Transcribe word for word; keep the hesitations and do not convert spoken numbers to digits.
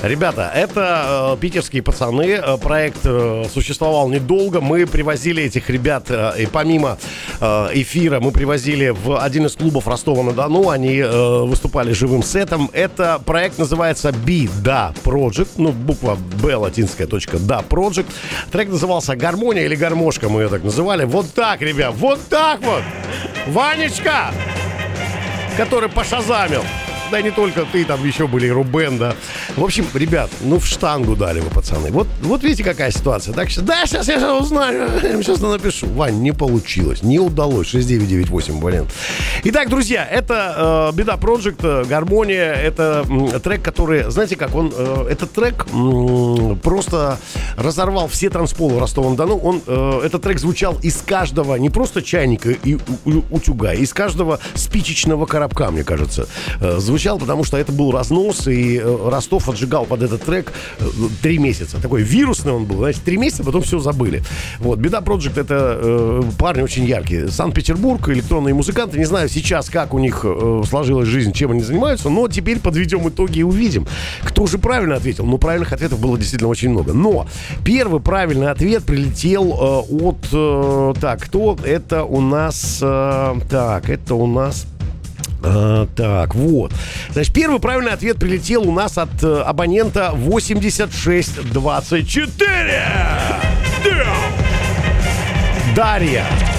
Ребята, это э, питерские пацаны. Э, проект э, существовал недолго. Мы привозили этих ребят, э, и помимо э, эфира, мы привозили в один из клубов Ростова-на-Дону. Они э, выступали живым сетом. Это проект называется Би Да Project. Ну, буква Б латинская, точка Да Project. Трек назывался «Гармония» или «Гармошка», мы ее так называли. Вот так, ребят, вот так вот. Ванечка, который пошазамил. Да не только ты, там еще были и Рубен, да. В общем, ребят, ну в штангу дали вы, пацаны. Вот, вот видите, какая ситуация. Так что, да, сейчас я узнаю, сейчас напишу. Вань, не получилось, не удалось. шесть девять девять восемь, блин. Итак, друзья, это э, Би Да Project, «Гармония». Это м, трек, который, знаете как, он, э, этот трек м, просто разорвал все танцполы Ростова-на-Дону. Он, э, этот трек звучал из каждого, не просто чайника и у, у, утюга, из каждого спичечного коробка, мне кажется, э, звучал. Потому что это был разнос, и э, Ростов отжигал под этот трек э, три месяца. Такой вирусный он был, знаете, три месяца, потом все забыли. Вот, Би Да Project — это э, парни очень яркие. Санкт-Петербург, электронные музыканты. Не знаю сейчас, как у них э, сложилась жизнь, чем они занимаются, но теперь подведем итоги и увидим, кто же правильно ответил. Ну, правильных ответов было действительно очень много. Но первый правильный ответ прилетел э, от... Э, так, кто? Это у нас... Э, так, это у нас... А, так, вот. Значит, первый правильный ответ прилетел у нас от э, абонента восемьдесят шесть двадцать четыре. Дарья.